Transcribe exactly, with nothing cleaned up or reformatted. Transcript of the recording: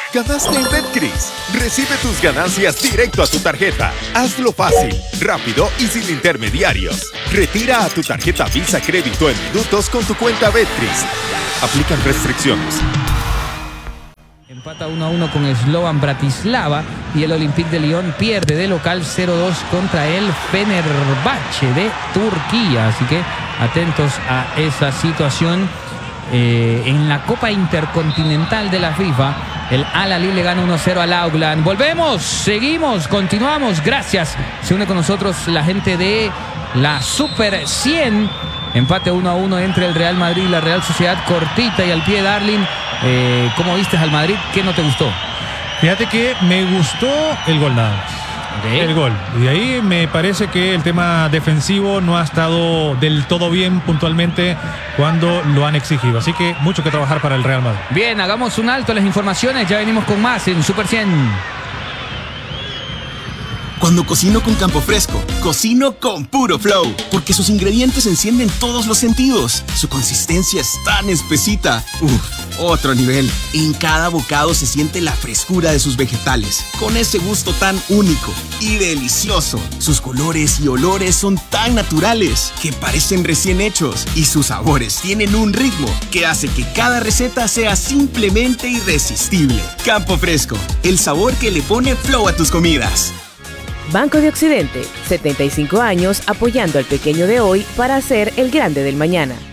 Ganaste en Betcris. Recibe tus ganancias directo a tu tarjeta. Hazlo fácil, rápido y sin intermediarios. Retira a tu tarjeta Visa Crédito en minutos con tu cuenta Betcris. Aplican restricciones. Empata uno a uno con Slovan Bratislava y el Olympique de Lyon pierde de local cero dos contra el Fenerbahce de Turquía. Así que atentos a esa situación. Eh, en la Copa Intercontinental de la FIFA, el Al-Ahly le gana uno cero al Auckland. Volvemos, seguimos, continuamos. Gracias. Se une con nosotros la gente de la Super cien. Empate uno a uno entre el Real Madrid y la Real Sociedad, cortita y al pie, Darling. Eh, ¿Cómo viste al Madrid? ¿Qué no te gustó? Fíjate que me gustó el gol nada más. Okay. El gol. Y de ahí me parece que el tema defensivo no ha estado del todo bien puntualmente cuando lo han exigido. Así que mucho que trabajar para el Real Madrid. Bien, hagamos un alto en las informaciones. Ya venimos con más en Super cien. Cuando cocino con Campo Fresco, cocino con puro flow, porque sus ingredientes encienden todos los sentidos. Su consistencia es tan espesita. Uf, otro nivel. En cada bocado se siente la frescura de sus vegetales, con ese gusto tan único y delicioso. Sus colores y olores son tan naturales que parecen recién hechos, y sus sabores tienen un ritmo que hace que cada receta sea simplemente irresistible. Campo Fresco, el sabor que le pone flow a tus comidas. Banco de Occidente, setenta y cinco años apoyando al pequeño de hoy para ser el grande del mañana.